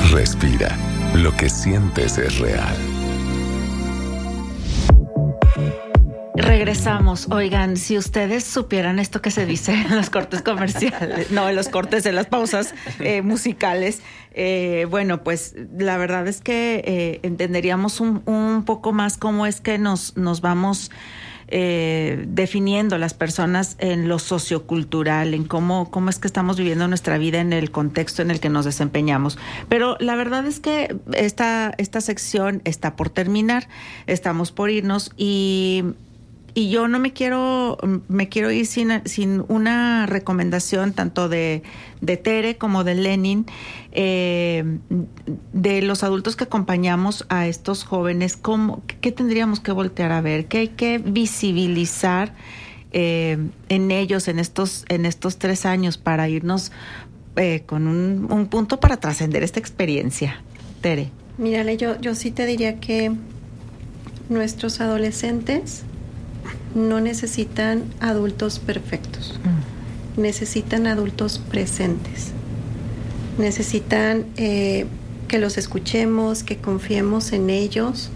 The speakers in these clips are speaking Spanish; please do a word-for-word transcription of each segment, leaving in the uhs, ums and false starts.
Respira. Lo que sientes es real. Regresamos. Oigan, si ustedes supieran esto que se dice en los cortes comerciales, no, en los cortes, en las pausas eh, musicales, eh, bueno, pues la verdad es que eh, entenderíamos un, un poco más cómo es que nos, nos vamos eh, definiendo las personas en lo sociocultural, en cómo, cómo es que estamos viviendo nuestra vida en el contexto en el que nos desempeñamos. Pero la verdad es que esta, esta sección está por terminar, estamos por irnos y... Y yo no me quiero, me quiero ir sin, sin una recomendación tanto de, de Tere como de Lenin, eh, de los adultos que acompañamos a estos jóvenes. ¿Cómo, qué tendríamos que voltear a ver? ¿Qué hay que visibilizar eh, en ellos en estos, en estos tres años para irnos eh, con un, un punto para trascender esta experiencia? Tere. Mírale, yo, yo sí te diría que nuestros adolescentes no necesitan adultos perfectos, mm. necesitan adultos presentes, necesitan eh, que los escuchemos, que confiemos en ellos,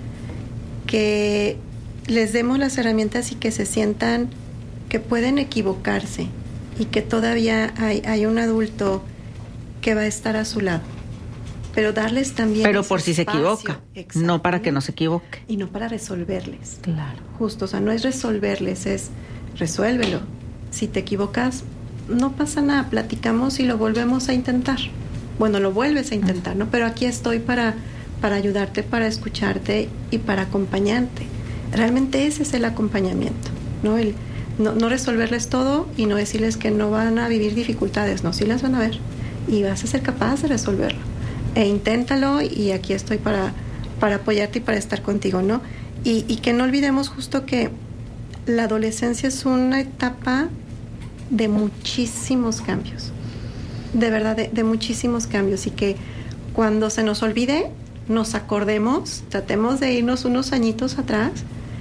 que les demos las herramientas y que se sientan que pueden equivocarse y que todavía hay, hay un adulto que va a estar a su lado. Pero darles también Pero por si se equivoca, no para que no se equivoque. Y no para resolverles. Claro. Justo, o sea, no es resolverles, es resuélvelo. Si te equivocas, no pasa nada, platicamos y lo volvemos a intentar. Bueno, lo vuelves a intentar, ¿no? Pero aquí estoy para, para ayudarte, para escucharte y para acompañarte. Realmente ese es el acompañamiento, ¿no? El, no, no resolverles todo y no decirles que no van a vivir dificultades, no, sí las van a ver y vas a ser capaz de resolverlo. E inténtalo y aquí estoy para, para apoyarte y para estar contigo, ¿no? Y, y que no olvidemos justo que la adolescencia es una etapa de muchísimos cambios, de verdad, de, de muchísimos cambios, y que cuando se nos olvide, nos acordemos, tratemos de irnos unos añitos atrás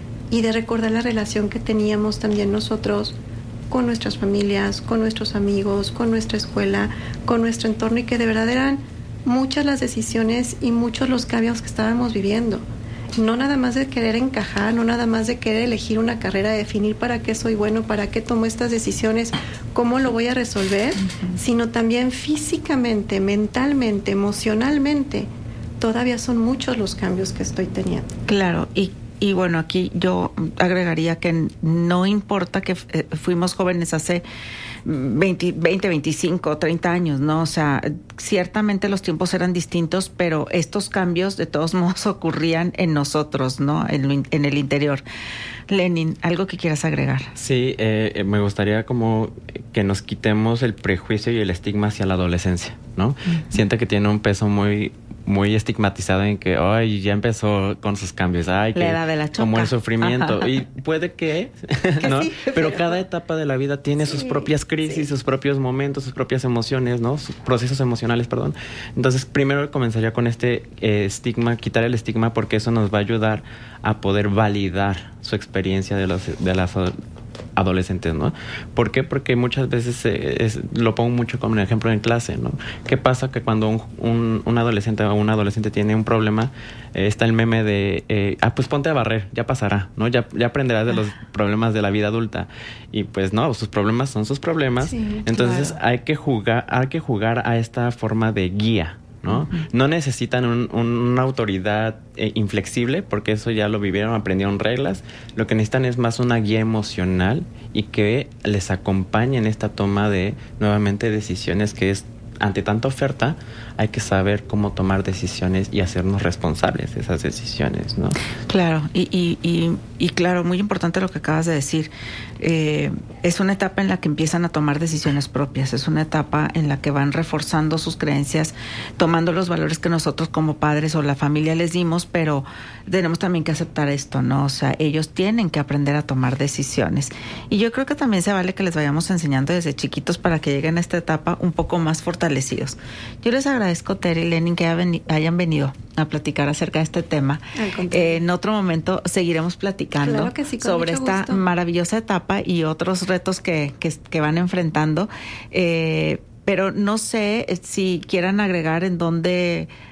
y de recordar la relación que teníamos también nosotros con nuestras familias, con nuestros amigos, con nuestra escuela, con nuestro entorno, y que de verdad eran muchas las decisiones y muchos los cambios que estábamos viviendo. No nada más de querer encajar, no nada más de querer elegir una carrera, definir para qué soy bueno, para qué tomo estas decisiones, cómo lo voy a resolver, uh-huh. sino también físicamente, mentalmente, emocionalmente. Todavía son muchos los cambios que estoy teniendo. Claro, y Y bueno, aquí yo agregaría que no importa que eh, fuimos jóvenes hace veinte, veinte, veinticinco, treinta años, ¿no? O sea, ciertamente los tiempos eran distintos, pero estos cambios de todos modos ocurrían en nosotros, ¿no? En, lo, en el interior. Lenin, ¿algo que quieras agregar? Sí, eh, me gustaría como que nos quitemos el prejuicio y el estigma hacia la adolescencia, ¿no? Uh-huh. Siento que tiene un peso muy... muy estigmatizado en que ay ya empezó con sus cambios, ay, que la edad de la choca, como el sufrimiento. Ajá. Y puede que, que ¿no? Sí, pero, pero cada etapa de la vida tiene sí, sus propias crisis, sí. sus propios momentos, sus propias emociones, ¿no? Sus procesos emocionales, perdón. Entonces, primero comenzaría con este eh, estigma, quitar el estigma, porque eso nos va a ayudar a poder validar su experiencia de los de las adolescentes, ¿no? ¿Por qué? Porque muchas veces eh, es, lo pongo mucho como un ejemplo en clase, ¿no? ¿Qué pasa? Que cuando un, un, un adolescente o un adolescente tiene un problema, eh, está el meme de, eh, ah, pues ponte a barrer, ya pasará, ¿no? Ya, ya aprenderás de los problemas de la vida adulta. Y pues no, sus problemas son sus problemas. Sí, entonces claro. hay que jugar, hay que jugar a esta forma de guía, ¿no? Uh-huh. No necesitan un, un, una autoridad eh, inflexible, porque eso ya lo vivieron, aprendieron reglas. Lo que necesitan es más una guía emocional y que les acompañe en esta toma de, nuevamente, decisiones, que es, ante tanta oferta, hay que saber cómo tomar decisiones y hacernos responsables de esas decisiones, ¿no? Claro, y, y, y, y claro, muy importante lo que acabas de decir. Eh, es una etapa en la que empiezan a tomar decisiones propias, es una etapa en la que van reforzando sus creencias, tomando los valores que nosotros como padres o la familia les dimos, pero tenemos también que aceptar esto, ¿no? O sea, ellos tienen que aprender a tomar decisiones. Y yo creo que también se vale que les vayamos enseñando desde chiquitos para que lleguen a esta etapa un poco más fortalecidos. Yo les agradezco, Tere y Lenin, que hayan venido a platicar acerca de este tema. Eh, en otro momento seguiremos platicando claro que sí, sobre esta gusto. maravillosa etapa y otros retos que, que, que van enfrentando. Eh, pero no sé si quieran agregar en dónde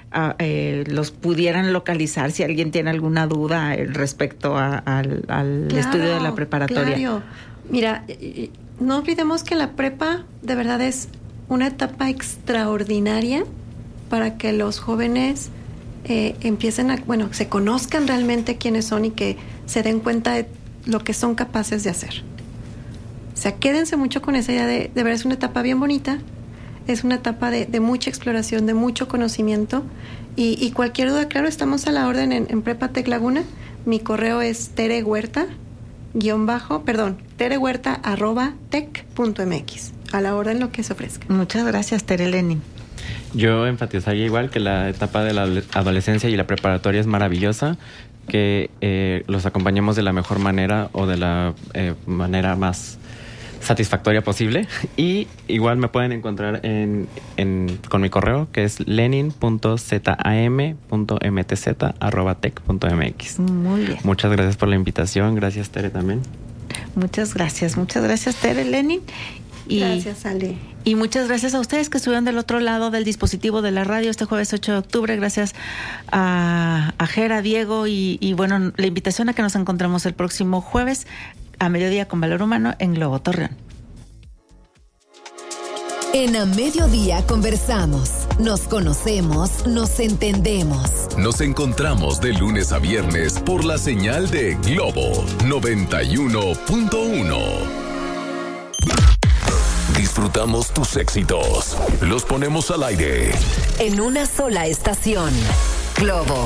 a, eh, los pudieran localizar si alguien tiene alguna duda respecto a, al, al claro, estudio de la preparatoria. Claro. Mira, no olvidemos que la prepa de verdad es una etapa extraordinaria para que los jóvenes eh, empiecen a, bueno, se conozcan realmente quiénes son y que se den cuenta de lo que son capaces de hacer. O sea, quédense mucho con esa idea de, de verdad es una etapa bien bonita, es una etapa de, de mucha exploración, de mucho conocimiento y, y cualquier duda, claro, estamos a la orden en, en Prepa Tec Laguna. Mi correo es terehuerta, guión bajo, perdón, terehuerta arroba tec punto mx. A la orden lo que se ofrezca. Muchas gracias, Tere Lenin. Yo enfatizaría igual que la etapa de la adolescencia y la preparatoria es maravillosa, que eh, los acompañemos de la mejor manera o de la eh, manera más satisfactoria posible. Y igual me pueden encontrar en, en con mi correo, que es lenin punto zam punto m t z arroba tec punto m x. Muy bien. Muchas gracias por la invitación. Gracias, Tere, también. Muchas gracias. Muchas gracias, Tere Lenin. Y, gracias, Ale. Y muchas gracias a ustedes que estuvieron del otro lado del dispositivo de la radio este jueves ocho de octubre. Gracias a, a Jera, Diego y, y bueno, la invitación a que nos encontremos el próximo jueves a mediodía con Valor Humano en Globo Torreón. En A Mediodía conversamos, nos conocemos, nos entendemos. Nos encontramos de lunes a viernes por la señal de Globo noventa y uno punto uno. Disfrutamos tus éxitos. Los ponemos al aire. En una sola estación. Globo.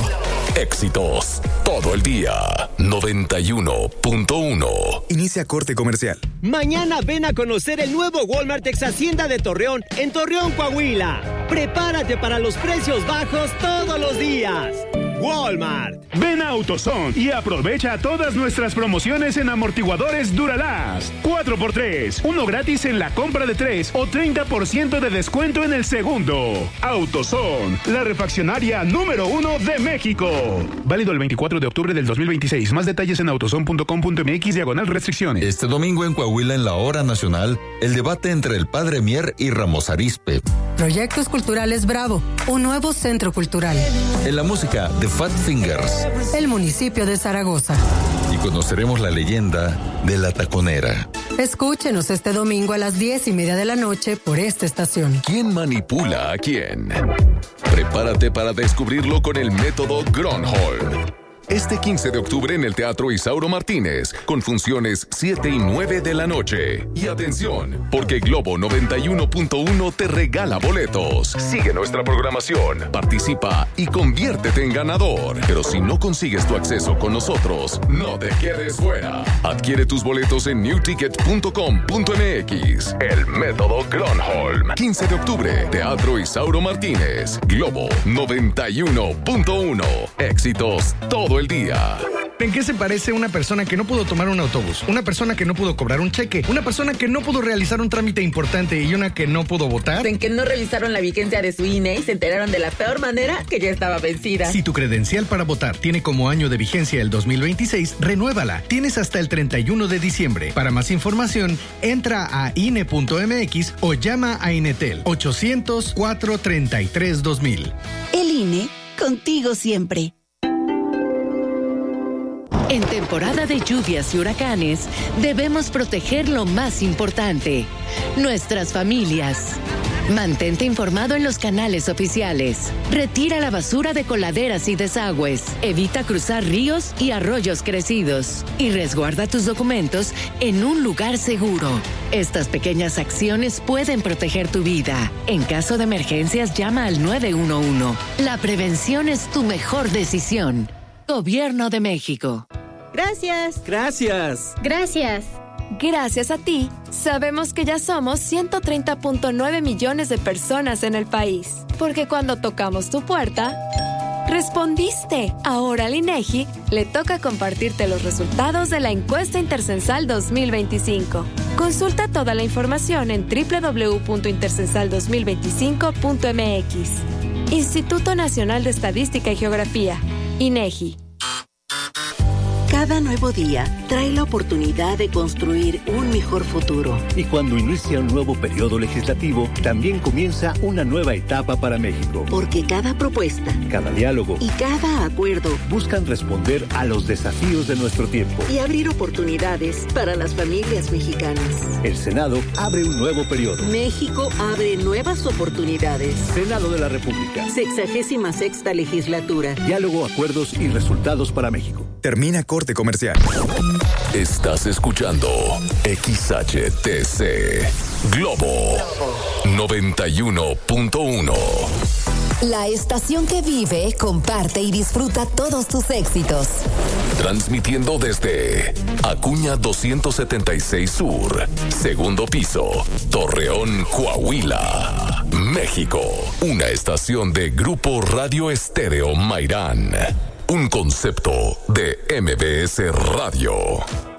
Éxitos todo el día. noventa y uno punto uno. Inicia corte comercial. Mañana ven a conocer el nuevo Walmart Ex Hacienda de Torreón en Torreón, Coahuila. Prepárate para los precios bajos todos los días. Walmart. Ven a AutoZone y aprovecha todas nuestras promociones en amortiguadores Duralast. cuatro por tres, uno gratis en la compra de tres o treinta por ciento de descuento en el segundo. AutoZone, la refaccionaria número uno de México. Válido el veinticuatro de octubre del dos mil veintiséis. Más detalles en autozone punto com punto m x diagonal restricciones. Este domingo en Coahuila, en la Hora Nacional, el debate entre el Padre Mier y Ramos Arizpe. Proyectos Culturales Bravo, un nuevo centro cultural. En la música, The Fat Fingers. El municipio de Zaragoza. Y conoceremos la leyenda de La Taconera. Escúchenos este domingo a las diez y media de la noche por esta estación. ¿Quién manipula a quién? Prepárate para descubrirlo con el método Gronholm. Este quince de octubre en el Teatro Isauro Martínez, con funciones siete y nueve de la noche. Y atención, porque Globo noventa y uno punto uno te regala boletos. Sigue nuestra programación, participa y conviértete en ganador. Pero si no consigues tu acceso con nosotros, no te quedes fuera. Adquiere tus boletos en new ticket punto com punto m x. El método Gronholm. quince de octubre, Teatro Isauro Martínez. Globo noventa y uno punto uno. Éxitos todo el día. ¿En qué se parece una persona que no pudo tomar un autobús? Una persona que no pudo cobrar un cheque, una persona que no pudo realizar un trámite importante y una que no pudo votar. En que no revisaron la vigencia de su I N E y se enteraron de la peor manera que ya estaba vencida. Si tu credencial para votar tiene como año de vigencia el dos mil veintiséis, renuévala. Tienes hasta el treinta y uno de diciembre. Para más información, entra a I N E punto m x o llama a Inetel ochocientos, cuatro treinta y tres, dos mil. El I N E, contigo siempre. En temporada de lluvias y huracanes, debemos proteger lo más importante, nuestras familias. Mantente informado en los canales oficiales. Retira la basura de coladeras y desagües. Evita cruzar ríos y arroyos crecidos. Y resguarda tus documentos en un lugar seguro. Estas pequeñas acciones pueden proteger tu vida. En caso de emergencias, llama al nueve uno uno. La prevención es tu mejor decisión. Gobierno de México. Gracias. Gracias. Gracias. Gracias a ti, sabemos que ya somos ciento treinta punto nueve millones de personas en el país. Porque cuando tocamos tu puerta, respondiste. Ahora al INEGI le toca compartirte los resultados de la encuesta intercensal dos mil veinticinco. Consulta toda la información en doble u doble u doble u punto intercensal dos mil veinticinco punto m x. Instituto Nacional de Estadística y Geografía, INEGI. Cada nuevo día trae la oportunidad de construir un mejor futuro. Y cuando inicia un nuevo periodo legislativo, también comienza una nueva etapa para México. Porque cada propuesta, cada diálogo y cada acuerdo buscan responder a los desafíos de nuestro tiempo y abrir oportunidades para las familias mexicanas. El Senado abre un nuevo periodo. México abre nuevas oportunidades. Senado de la República. Sexagésima sexta legislatura. Diálogo, acuerdos y resultados para México. Termina corte comercial. Estás escuchando X H T C Globo noventa y uno punto uno. La estación que vive, comparte y disfruta todos tus éxitos. Transmitiendo desde Acuña doscientos setenta y seis Sur, segundo piso, Torreón, Coahuila, México. Una estación de Grupo Radio Estéreo Mairán. Un concepto de M B S Radio.